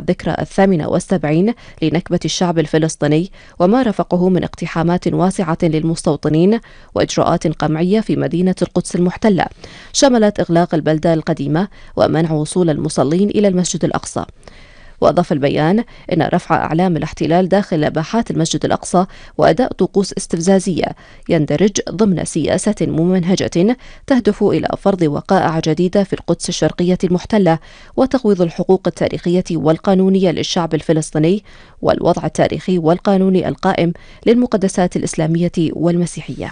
الذكرى 78 لنكبة الشعب الفلسطيني وما رافقه من اقتحامات واسعة للمستوطنين وإجراءات قمعية في مدينة القدس المحتلة، شملت إغلاق البلدة القديمة ومنع وصول المصلين إلى المسجد الأقصى. وأضاف البيان أن رفع أعلام الاحتلال داخل باحات المسجد الأقصى وأداء طقوس استفزازية يندرج ضمن سياسة ممنهجة تهدف إلى فرض وقائع جديدة في القدس الشرقية المحتلة وتغويض الحقوق التاريخية والقانونية للشعب الفلسطيني والوضع التاريخي والقانوني القائم للمقدسات الإسلامية والمسيحية.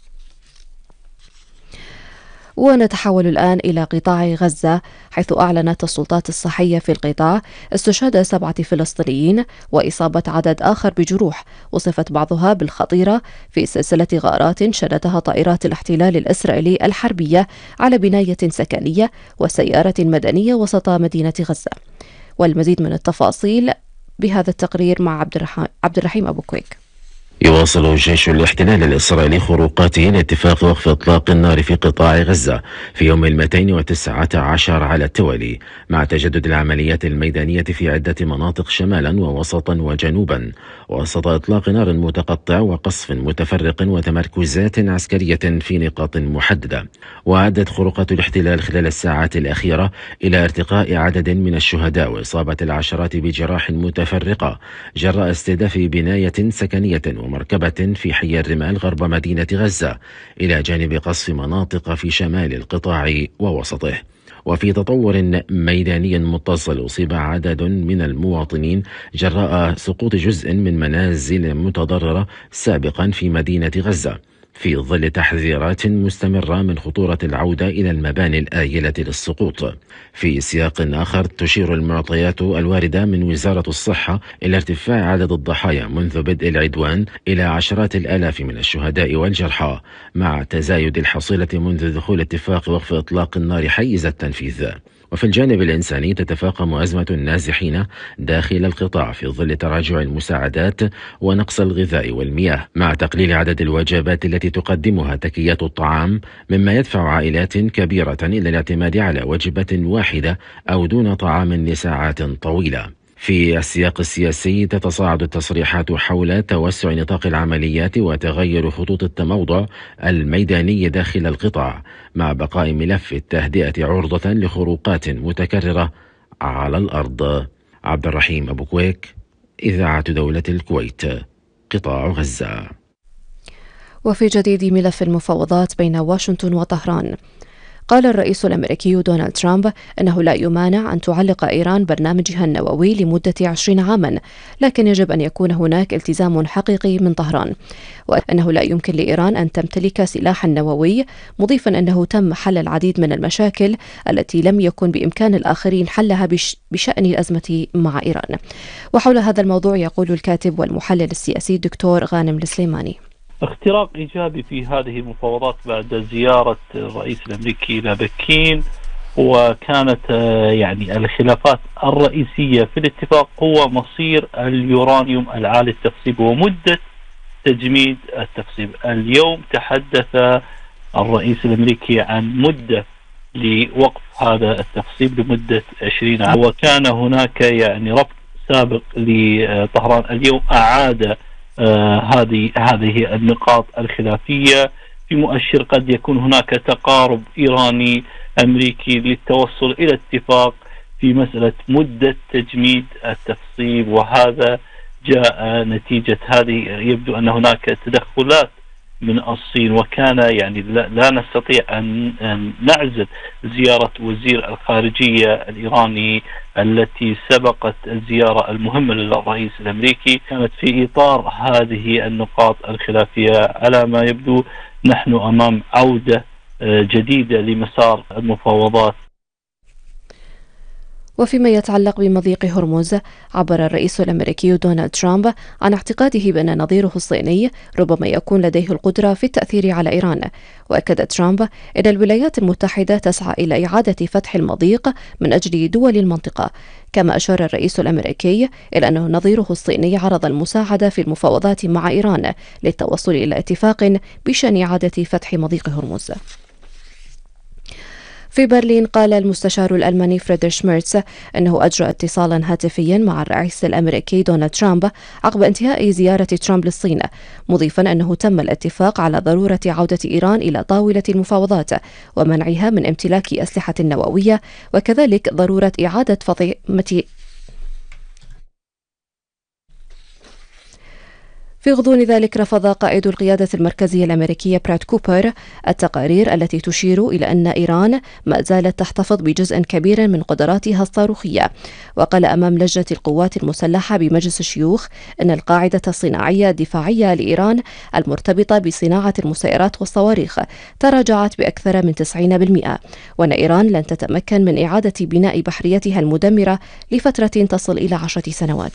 ونتحول الآن إلى قطاع غزة، حيث أعلنت السلطات الصحية في القطاع استشهاد 7 فلسطينيين وإصابة عدد آخر بجروح وصفت بعضها بالخطيرة في سلسلة غارات شنتها طائرات الاحتلال الإسرائيلي الحربية على بناية سكنية وسيارة مدنية وسط مدينة غزة. والمزيد من التفاصيل بهذا التقرير مع عبد الرحيم أبو كويك. يواصل جيش الاحتلال الإسرائيلي خروقاته لاتفاق وقف إطلاق النار في قطاع غزة في يوم 219 على التوالي، مع تجدد العمليات الميدانية في عدة مناطق شمالا ووسطا وجنوبا، وسط إطلاق نار متقطع وقصف متفرق وتمركزات عسكرية في نقاط محددة. وعدت خروقات الاحتلال خلال الساعات الأخيرة إلى ارتقاء عدد من الشهداء وإصابة العشرات بجراح متفرقة جراء استهداف بناية سكنية ومركبة في حي الرمال غرب مدينة غزة، إلى جانب قصف مناطق في شمال القطاع ووسطه. وفي تطور ميداني متصل أصيب عدد من المواطنين جراء سقوط جزء من منازل متضررة سابقا في مدينة غزة، في ظل تحذيرات مستمرة من خطورة العودة إلى المباني الآيلة للسقوط. في سياق آخر، تشير المعطيات الواردة من وزارة الصحة إلى ارتفاع عدد الضحايا منذ بدء العدوان إلى عشرات الآلاف من الشهداء والجرحى، مع تزايد الحصيلة منذ دخول اتفاق وقف إطلاق النار حيز التنفيذ. وفي الجانب الإنساني، تتفاقم أزمة النازحين داخل القطاع في ظل تراجع المساعدات ونقص الغذاء والمياه، مع تقليل عدد الوجبات التي تقدمها تكيات الطعام، مما يدفع عائلات كبيرة إلى الاعتماد على وجبة واحدة أو دون طعام لساعات طويلة. في السياق السياسي، تتصاعد التصريحات حول توسع نطاق العمليات وتغير خطوط التموضع الميداني داخل القطاع، مع بقاء ملف التهدئة عرضة لخروقات متكررة على الأرض. عبد الرحيم أبو كويك، إذاعة دولة الكويت، قطاع غزة. وفي جديد ملف المفاوضات بين واشنطن وطهران، قال الرئيس الأمريكي دونالد ترامب أنه لا يمانع أن تعلق إيران برنامجها النووي لمدة 20 عاما، لكن يجب أن يكون هناك التزام حقيقي من طهران، وأنه لا يمكن لإيران أن تمتلك سلاحا نووي، مضيفا أنه تم حل العديد من المشاكل التي لم يكن بإمكان الآخرين حلها بشأن الأزمة مع إيران. وحول هذا الموضوع يقول الكاتب والمحلل السياسي الدكتور غانم السليماني: اختراق إيجابي في هذه المفاوضات بعد زيارة الرئيس الأمريكي إلى بكين، وكانت يعني الخلافات الرئيسية في الاتفاق هو مصير اليورانيوم العالي التخصيب ومدة تجميد التخصيب. اليوم تحدث الرئيس الأمريكي عن مدة لوقف هذا التخصيب لمدة 20 عام، وكان هناك يعني رفض سابق لطهران. اليوم أعاد هذه النقاط الخلافية في مؤشر قد يكون هناك تقارب إيراني أمريكي للتوصل إلى اتفاق في مسألة مدة تجميد التخصيب، وهذا جاء نتيجة هذه. يبدو أن هناك تدخلات من الصين، وكان يعني لا نستطيع أن نعزل زيارة وزير الخارجية الإيراني التي سبقت الزيارة المهمة للرئيس الأمريكي، كانت في إطار هذه النقاط الخلافية. على ما يبدو نحن أمام عودة جديدة لمسار المفاوضات. وفيما يتعلق بمضيق هرمز، عبر الرئيس الأمريكي دونالد ترامب عن اعتقاده بأن نظيره الصيني ربما يكون لديه القدرة في التأثير على إيران. وأكد ترامب أن الولايات المتحدة تسعى إلى إعادة فتح المضيق من أجل دول المنطقة، كما أشار الرئيس الأمريكي إلى أن نظيره الصيني عرض المساعدة في المفاوضات مع إيران للتوصل إلى اتفاق بشأن إعادة فتح مضيق هرمز. في برلين قال المستشار الألماني فريدريش ميرتس أنه أجرى اتصالا هاتفيا مع الرئيس الأمريكي دونالد ترامب عقب انتهاء زيارة ترامب للصين، مضيفا أنه تم الاتفاق على ضرورة عودة إيران إلى طاولة المفاوضات ومنعها من امتلاك أسلحة نووية، وكذلك ضرورة إعادة فطيمة. في غضون ذلك رفض قائد القيادة المركزية الأمريكية براد كوبر التقارير التي تشير إلى أن إيران ما زالت تحتفظ بجزء كبير من قدراتها الصاروخية، وقال أمام لجنة القوات المسلحة بمجلس الشيوخ أن القاعدة الصناعية الدفاعية لإيران المرتبطة بصناعة المسيرات والصواريخ تراجعت بأكثر من 90%، وأن إيران لن تتمكن من إعادة بناء بحريتها المدمرة لفترة تصل إلى 10 سنوات.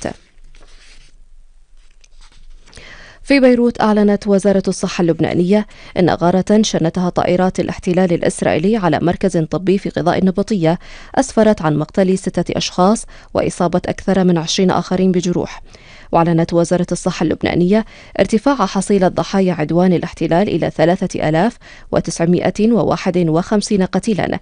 في بيروت أعلنت وزارة الصحة اللبنانية أن غارة شنتها طائرات الاحتلال الإسرائيلي على مركز طبي في غذاء النبطية أسفرت عن مقتل 6 أشخاص وإصابة أكثر من 20 آخرين بجروح. وأعلنت وزارة الصحة اللبنانية ارتفاع حصيلة ضحايا عدوان الاحتلال إلى 3951 قتيلا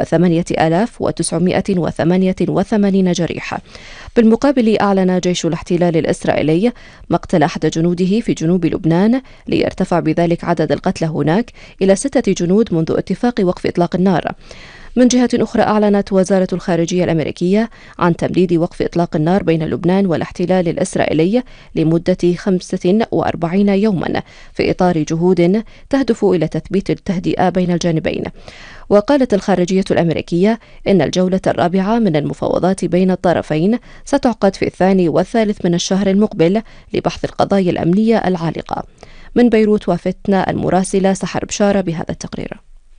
و8988 جريحا. بالمقابل أعلن جيش الاحتلال الإسرائيلي مقتل أحد جنوده في جنوب لبنان، ليرتفع بذلك عدد القتلى هناك إلى 6 جنود منذ اتفاق وقف إطلاق النار. من جهة أخرى أعلنت وزارة الخارجية الأمريكية عن تمديد وقف إطلاق النار بين لبنان والاحتلال الإسرائيلي لمدة 45 يوما في إطار جهود تهدف إلى تثبيت التهدئة بين الجانبين. وقالت الخارجية الأمريكية إن الجولة الرابعة من المفاوضات بين الطرفين ستعقد في 2 والثالث من الشهر المقبل لبحث القضايا الأمنية العالقة. من بيروت وافتنا المراسلة سحر بشارة بهذا التقرير.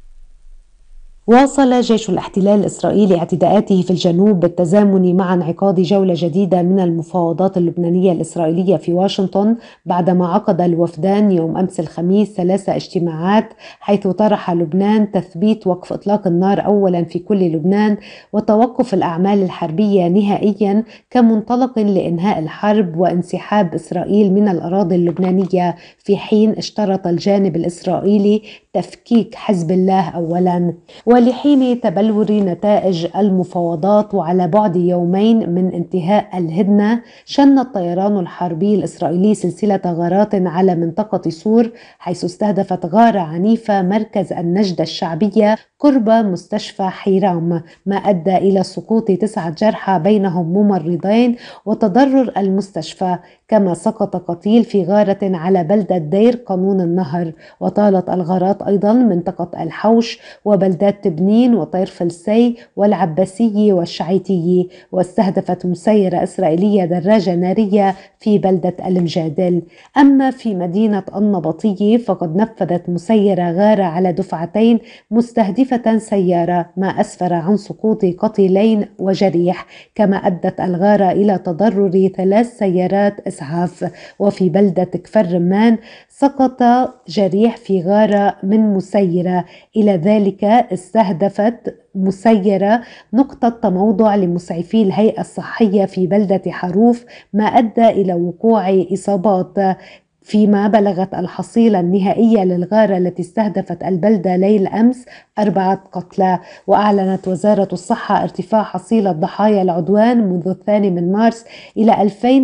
واصل جيش الاحتلال الإسرائيلي اعتداءاته في الجنوب بالتزامن مع انعقاد جولة جديدة من المفاوضات اللبنانية الإسرائيلية في واشنطن، بعدما عقد الوفدان يوم أمس الخميس 3 اجتماعات، حيث طرح لبنان تثبيت وقف إطلاق النار أولا في كل لبنان وتوقف الأعمال الحربية نهائيا كمنطلق لإنهاء الحرب وانسحاب إسرائيل من الأراضي اللبنانية، في حين اشترط الجانب الإسرائيلي تفكيك حزب الله أولا. ولحين تبلور نتائج المفاوضات وعلى بعد يومين من انتهاء الهدنة، شن الطيران الحربي الإسرائيلي سلسلة غارات على منطقة صور، حيث استهدفت غارة عنيفة مركز النجدة الشعبية قرب مستشفى حيرام، ما أدى إلى سقوط 9 جرحى بينهم ممرضين وتضرر المستشفى، كما سقط قتيل في غارة على بلدة دير قانون النهر. وطالت الغارات أيضا منطقة الحوش وبلدات تبنين وطير فلسي والعباسي والشعيتي، واستهدفت مسيرة إسرائيلية دراجة نارية في بلدة المجادل. أما في مدينة النبطية فقد نفذت مسيرة غارة على دفعتين مستهدفة سيارة، ما أسفر عن سقوط قتيلين وجريح، كما أدت الغارة إلى تضرر 3 سيارات إسعاف. وفي بلدة كفر رمان سقط جريح في غارة من مسيرة. إلى ذلك استهدفت مسيرة نقطة تموضع لمسعفي الهيئة الصحية في بلدة حروف، ما أدى إلى وقوع إصابات، فيما بلغت الحصيلة النهائية للغارة التي استهدفت البلدة ليل أمس 4 قتلى. وأعلنت وزارة الصحة ارتفاع حصيلة ضحايا العدوان منذ 2 من مارس إلى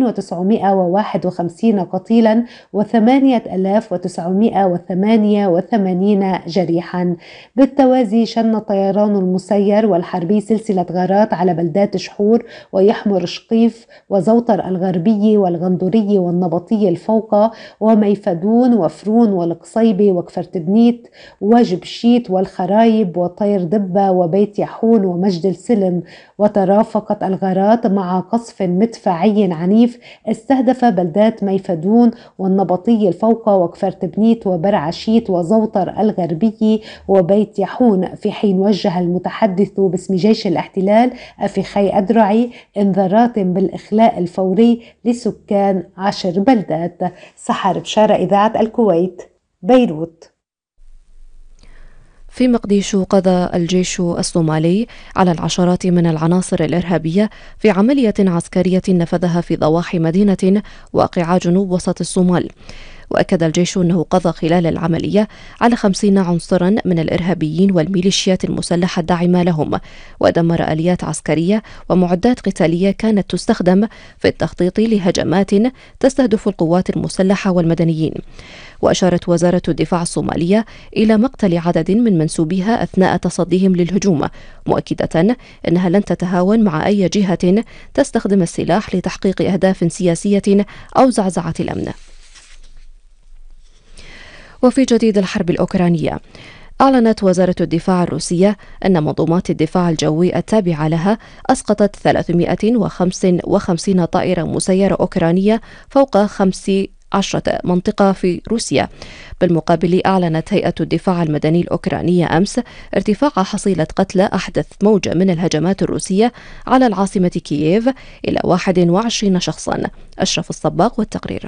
2951 قتيلا و8988 جريحا. بالتوازي شن الطيران المسير والحربي سلسلة غارات على بلدات شحور ويحمر شقيف وزوطر الغربي والغندوري والنبطي الفوقة وميفدون وفرون والقصيبي وكفرتبنيت وجبشيت والخرايب وطير دبة وبيت يحون ومجد السلم. وترافقت الغارات مع قصف مدفعي عنيف استهدف بلدات ميفدون والنبطي الفوقة وكفرتبنيت وبرعشيت وزوطر الغربي وبيت يحون، في حين وجه المتحدث باسم جيش الاحتلال أفيخي أدرعي انذارات بالإخلاء الفوري لسكان 10 بلدات. سحر بشارة، إذاعة الكويت، بيروت. في مقديشو قضى الجيش الصومالي على العشرات من العناصر الإرهابية في عملية عسكرية نفذها في ضواحي مدينة واقعة جنوب وسط الصومال. وأكد الجيش أنه قضى خلال العملية على 50 عنصرا من الإرهابيين والميليشيات المسلحة الداعمة لهم، ودمر آليات عسكرية ومعدات قتالية كانت تستخدم في التخطيط لهجمات تستهدف القوات المسلحة والمدنيين. وأشارت وزارة الدفاع الصومالية إلى مقتل عدد من منسوبيها أثناء تصديهم للهجوم، مؤكدة أنها لن تتهاون مع أي جهة تستخدم السلاح لتحقيق أهداف سياسية أو زعزعة الأمن. وفي جديد الحرب الأوكرانية، أعلنت وزارة الدفاع الروسية أن منظومات الدفاع الجوي التابعة لها أسقطت 355 طائرة مسيرة أوكرانية فوق 15 منطقة في روسيا. بالمقابل، أعلنت هيئة الدفاع المدني الأوكرانية أمس ارتفاع حصيلة قتلى أحدث موجة من الهجمات الروسية على العاصمة كييف إلى 21 شخصا. أشرف الصباغ والتقرير.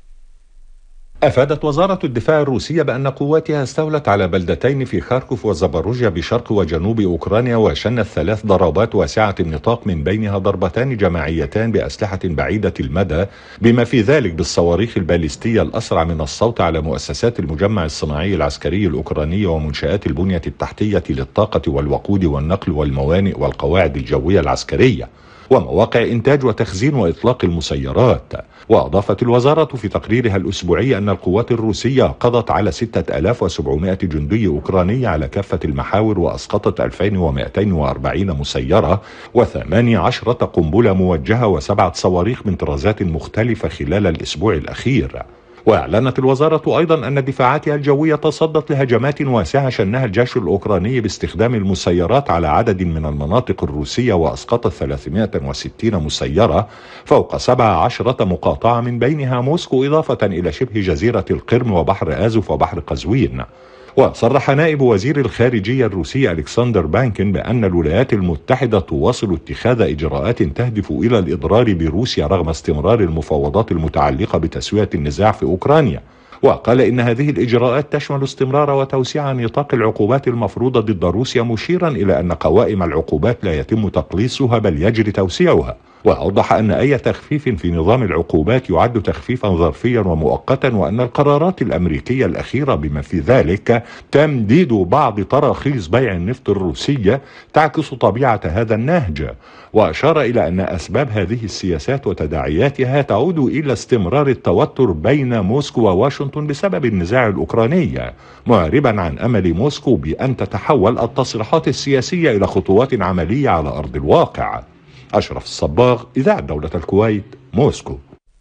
أفادت وزارة الدفاع الروسية بأن قواتها استولت على بلدتين في خاركوف وزاباروجيا بشرق وجنوب أوكرانيا، وشنت 3 ضربات واسعة النطاق من بينها ضربتان جماعيتان بأسلحة بعيدة المدى، بما في ذلك بالصواريخ الباليستية الأسرع من الصوت على مؤسسات المجمع الصناعي العسكري الأوكراني ومنشآت البنية التحتية للطاقة والوقود والنقل والموانئ والقواعد الجوية العسكرية ومواقع إنتاج وتخزين وإطلاق المسيرات. وأضافت الوزارة في تقريرها الأسبوعي أن القوات الروسية قضت على 6700 جندي أوكراني على كافة المحاور، وأسقطت 2240 مسيرة و18 قنبلة موجهة و7 صواريخ من طرازات مختلفة خلال الأسبوع الأخير. وأعلنت الوزارة أيضا أن دفاعاتها الجوية تصدت لهجمات واسعة شنها الجيش الأوكراني باستخدام المسيرات على عدد من المناطق الروسية، وأسقطت 360 مسيرة فوق 17 مقاطعة من بينها موسكو، إضافة إلى شبه جزيرة القرم وبحر آزوف وبحر قزوين. وصرح نائب وزير الخارجية الروسي ألكسندر بانكن بأن الولايات المتحدة تواصل اتخاذ إجراءات تهدف إلى الإضرار بروسيا رغم استمرار المفاوضات المتعلقة بتسوية النزاع في أوكرانيا. وقال إن هذه الإجراءات تشمل استمرار وتوسيع نطاق العقوبات المفروضة ضد روسيا، مشيرا إلى أن قوائم العقوبات لا يتم تقليصها بل يجري توسيعها. وأوضح أن أي تخفيف في نظام العقوبات يعد تخفيفا ظرفيا ومؤقتا، وأن القرارات الأمريكية الأخيرة بما في ذلك تمديد بعض تراخيص بيع النفط الروسية تعكس طبيعة هذا النهج. وأشار إلى أن أسباب هذه السياسات وتداعياتها تعود إلى استمرار التوتر بين موسكو وواشنطن بسبب النزاع الأوكراني، معربا عن أمل موسكو بأن تتحول التصريحات السياسية إلى خطوات عملية على أرض الواقع. أشرف الصباغ، إذاعة دولة الكويت، موسكو.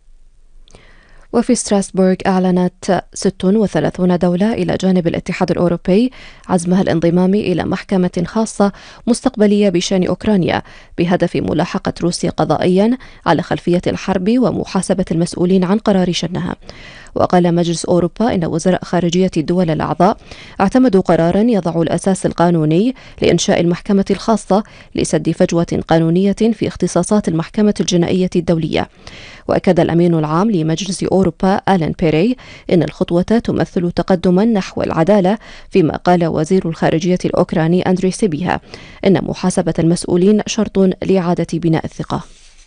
وفي ستراسبورغ، أعلنت 36 دولة إلى جانب الاتحاد الأوروبي عزمها الانضمام إلى محكمة خاصة مستقبلية بشأن أوكرانيا بهدف ملاحقة روسيا قضائيا على خلفية الحرب ومحاسبة المسؤولين عن قرار شنها. وقال مجلس أوروبا إن وزراء خارجية الدول الأعضاء اعتمدوا قرارا يضع الأساس القانوني لإنشاء المحكمة الخاصة لسد فجوة قانونية في اختصاصات المحكمة الجنائية الدولية. وأكد الأمين العام لمجلس أوروبا آلان بيري إن الخطوة تمثل تقدما نحو العدالة، فيما قال وزير الخارجية الأوكراني أندري سيبيها إن محاسبة المسؤولين شرط لإعادة بناء الثقة.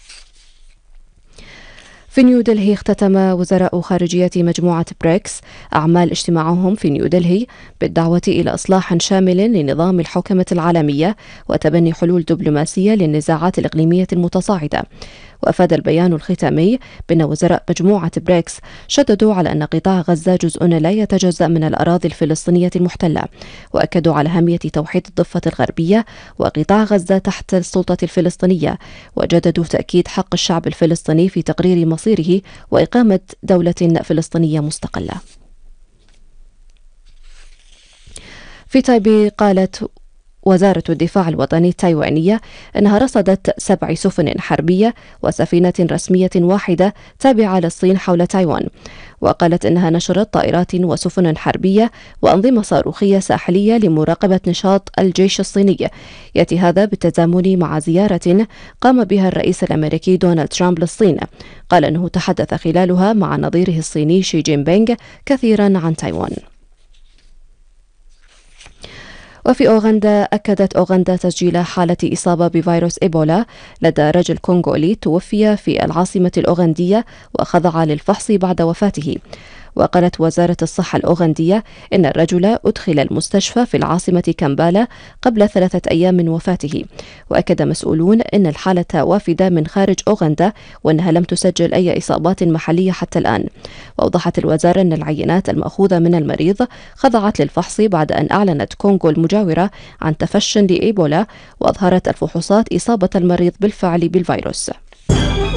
في نيودلهي، اختتم وزراء خارجية مجموعة بريكس أعمال اجتماعهم في نيودلهي بالدعوة إلى إصلاح شامل لنظام الحوكمة العالمية وتبني حلول دبلوماسية للنزاعات الإقليمية المتصاعدة. وأفاد البيان الختامي بأن وزراء مجموعة بريكس شددوا على أن قطاع غزة جزء لا يتجزأ من الأراضي الفلسطينية المحتلة، وأكدوا على أهمية توحيد الضفة الغربية وقطاع غزة تحت السلطة الفلسطينية، وجددوا تأكيد حق الشعب الفلسطيني في تقرير مصيره وإقامة دولة فلسطينية مستقلة. في تايبي، قالت وزارة الدفاع الوطني التايوانية أنها رصدت 7 سفن حربية وسفينة رسمية واحدة تابعة للصين حول تايوان. وقالت أنها نشرت طائرات وسفن حربية وأنظمة صاروخية ساحلية لمراقبة نشاط الجيش الصيني، يأتي هذا بالتزامن مع زيارة قام بها الرئيس الأمريكي دونالد ترامب للصين. قال أنه تحدث خلالها مع نظيره الصيني شي جين بينغ كثيرا عن تايوان. وفي أوغندا، أكدت أوغندا تسجيل حالة إصابة بفيروس إيبولا لدى رجل كونغولي توفي في العاصمة الأوغندية وخضع للفحص بعد وفاته. وقالت وزارة الصحة الأوغندية إن الرجل أدخل المستشفى في العاصمة كامبالا قبل 3 أيام من وفاته. وأكد مسؤولون إن الحالة وافدة من خارج أوغندا وأنها لم تسجل أي إصابات محلية حتى الآن. وأوضحت الوزارة أن العينات المأخوذة من المريض خضعت للفحص بعد أن أعلنت كونغو المجاورة عن تفشٍ لإيبولا، وأظهرت الفحوصات إصابة المريض بالفعل بالفيروس.